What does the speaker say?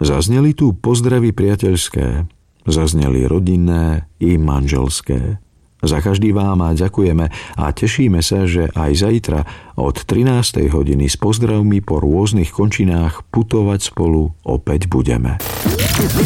Zazneli tu pozdravy priateľské, zazneli rodinné i manželské. Za každý vám ďakujeme a tešíme sa, že aj zajtra od 13. hodiny s pozdravmi po rôznych končinách putovať spolu opäť budeme.